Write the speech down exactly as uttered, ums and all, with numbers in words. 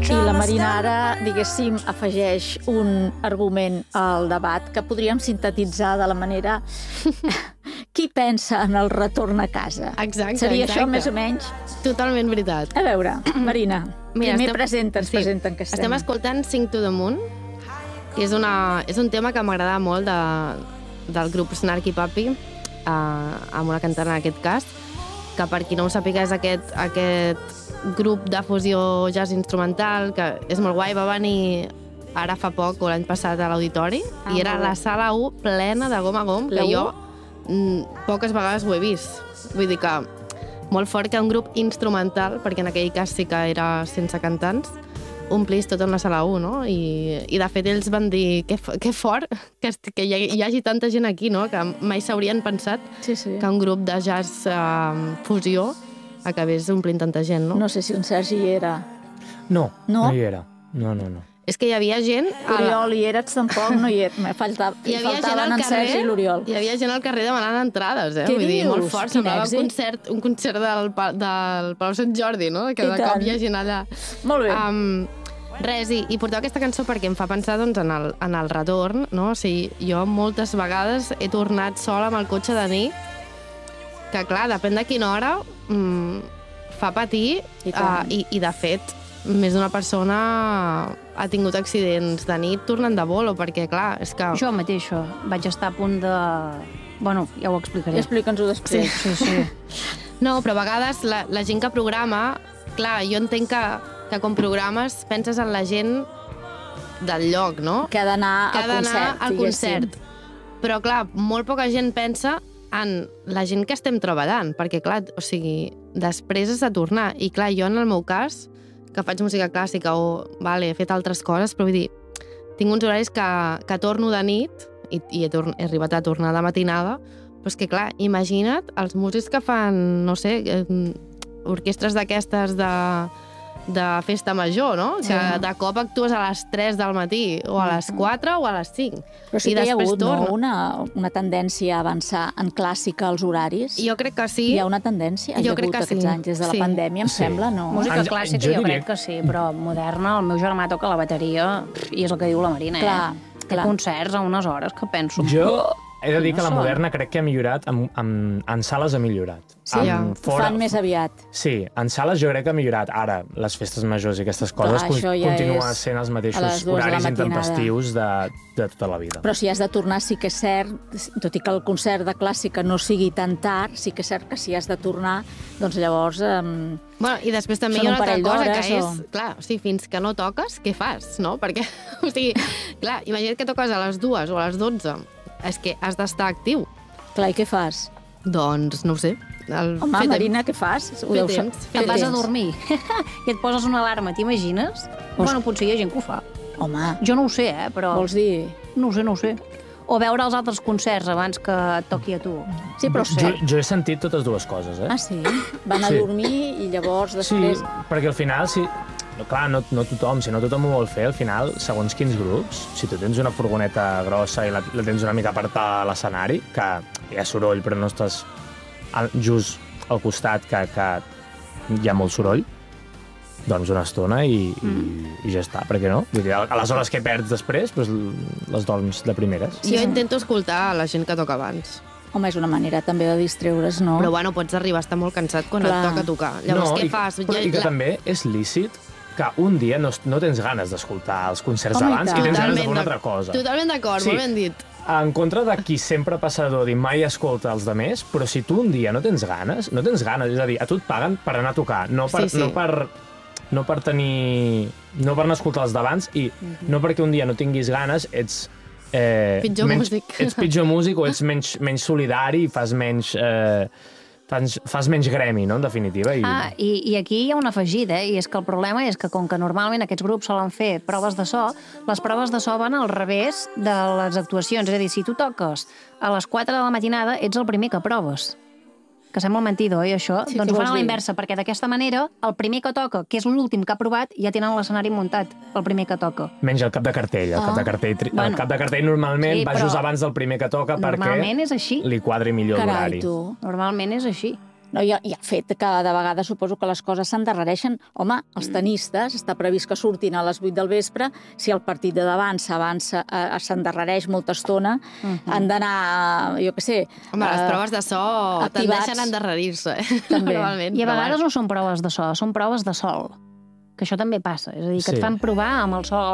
I la Marina ara, diguéssim, afegeix un argument al debat que podríem sintetitzar de la manera qui pensa en el retorn a casa. Exacte, Seria exacte. això, més o menys? Totalment veritat. A veure, Marina, Mira, primer estem- presenta, ens sí. presenten que estem. Estem escoltant Sing to the Moon, que és, una, és un tema que m'agrada molt de, del grup Snarky Puppy, eh, amb una cantant en aquest cas, que per qui no ho sàpiga és aquest, aquest grup de fusió jazz instrumental, que és molt guai, va venir ara fa poc o l'any passat a l'auditori, Ah, i era molt bé. la sala u plena de gom a gom, La que U? jo mm, poques vegades ho he vist. Vull dir que molt fort que un grup instrumental, perquè en aquell cas sí que era sense cantants, omplís tota una sala u, no? I, i de fet ells van dir que, que fort que, esti- que hi, hagi, hi hagi tanta gent aquí, no? Que mai s'haurien pensat Sí, sí. que un grup de jazz eh, fusió acabés omplint tanta gent, no? No sé si un Sergi hi era. No, No? no hi era. No, no, no. És que hi havia gent... a la- Oriol hi eres, tampoc no hi era. Me faltava, Hi havia gent faltaven al en Sergi carrer, i l'Oriol. hi havia gent al carrer demanant entrades, eh? Què Vull dir, dius? molt fort, Quin semblava un èxit. concert, un concert del, Pa- del Palau Sant Jordi, no? Que I de tant. cop hi ha gent allà. Molt bé. Um, res, i, i porteu aquesta cançó perquè em fa pensar doncs, en, el, en el retorn, no? O sigui, jo moltes vegades he tornat sola amb el cotxe de nit, que clar, depèn de quina hora, mm, fa patir, I uh, tant. i, i de fet, més d'una persona ha tingut accidents de nit tornant de bolo, perquè clar, és que... Jo mateixa vaig estar a punt de... Bueno, ja ho explicaré. Explica'ns-ho després. Sí, sí. No, però a vegades la, la gent que programa, clar, jo entenc que, que quan programes penses en la gent del lloc, no? Que ha d'anar Que ha al d'anar concert, al diguéssim. concert. Però, clar, molt poca gent pensa en la gent que estem treballant, perquè, clar, o sigui, després has de tornar. I, clar, jo, en el meu cas, que faig música clàssica o, vale, he fet altres coses, però vull dir, tinc uns horaris que, que torno de nit i, i he, torn, he arribat a tornar de matinada, però és que, clar, imagina't els músics que fan, no sé, eh, orquestres d'aquestes de, de festa major, no? Sí. Que de cop actues a les tres del matí, o a les quatre o a les cinc. Però sí I que hi ha després hagut no, torna. una, una tendència a avançar en clàssica als horaris. Jo crec que sí. Hi ha una tendència, hi Jo ha crec hagut que aquests sí. anys, des de la Sí. pandèmia, em Sí. sembla, no? Música En- clàssica jo jo, diria crec que sí, però moderna, el meu germà toca la bateria i és el que diu la Marina, Clar, eh? clar. Té concerts a unes hores que penso... Jo he de dir que la No són. moderna crec que ha millorat, en, en, en sales ha millorat. Sí, En ho fan més aviat. Sí, en sales jo crec que ha millorat. Ara, les festes majors i aquestes coses Clar, això ja continuen és sent els a les mateixos dues de la horaris matinada. intempestius de, de tota la vida. Però si has de tornar, sí que és cert, tot i que el concert de clàssica no sigui tan tard, sí que és cert que si has de tornar, doncs llavors... Um, Bueno, i després també Són hi ha un una altra parell cosa que d'hores, és... o- Clar, o sigui, fins que no toques, què fas, no? Perquè, o sigui, clar, imagina't que toques a les dues o a les dotze. És que has d'estar actiu. clar, i què fas? Doncs, no ho sé. El... Home, fer temps. Marina, què fas? Ho Fer deus sa- temps, Te'n fer vas a temps. dormir i et poses una alarma, t'imagines? Bueno, potser hi ha gent que ho fa. Home, Jo no ho sé, eh, però... vols dir... No ho sé, no ho sé. O veure els altres concerts abans que et toqui a tu. Sí, però... Jo, jo he sentit totes dues coses, eh? Ah, sí? Van a Sí. dormir i llavors Sí, després... perquè al final, si... no, clar, no, no tothom, si no tothom ho vol fer, al final, segons quins grups, si tu tens una furgoneta grossa i la, la tens una mica apartada a l'escenari, que hi ha soroll però no estàs al, just al costat, que, que hi ha molt soroll, doncs una estona i, mm. i, i ja està, per què no? Vull dir, a les hores que perds després, doncs les dorms de primeres. Jo intento escoltar la gent que toca abans. Home, és una manera també de distreure's, no? Però, bueno, pots arribar a estar molt cansat quan Clar. et toca tocar. Llavors, no, què i, fas? Però, I que també és lícit que un dia no, no tens ganes d'escoltar els concerts Home, i d'abans tant. i tens ganes de fer una d'ac- altra cosa. Totalment d'acord, Sí. molt ben dit. En contra de qui sempre passador dir mai escolta els demés, però si tu un dia no tens ganes, no tens ganes, és a dir, a tu et paguen per anar a tocar, no per, Sí, sí. No per, no per tenir... no per anar a escoltar els d'abans i no perquè un dia no tinguis ganes ets... Eh, Pitjor menys, músic. Ets pitjor músic o ets menys, menys solidari i fas menys... Eh, fas, fas menys gremi, no?, en definitiva. I... Ah, i, i aquí hi ha un afegit, eh? I és que el problema és que com que normalment aquests grups solen fer proves de so, les proves de so van al revés de les actuacions. És a dir, si tu toques a les quatre de la matinada, ets el primer que proves. Que sembla mentida, oi, això? Sí, doncs què ho fan vols a la dir? inversa, perquè d'aquesta manera el primer que toca, que és l'últim que ha provat, ja tenen l'escenari muntat, el primer que toca. Menys el cap de cartell. El, Ah. cap, de cartell, tri- Bueno. el cap de cartell normalment Sí, va però just abans del primer que toca perquè Normalment és així. li quadri millor Carai, l'horari. tu. Normalment és així. No, i, I el fet que de vegades suposo que les coses s'endarrereixen. Home, els tenistes, està previst que surtin a les vuit del vespre, si el partit de davant s'avança, eh, s'endarrereix molta estona, uh -huh. han d'anar, jo què sé... Home, les eh, proves de so tendeixen a endarrerir-se, eh? També. Normalment. I a però vegades bueno. no són proves de so, són proves de sol. Que això també passa. És a dir, que Sí. et fan provar amb el sol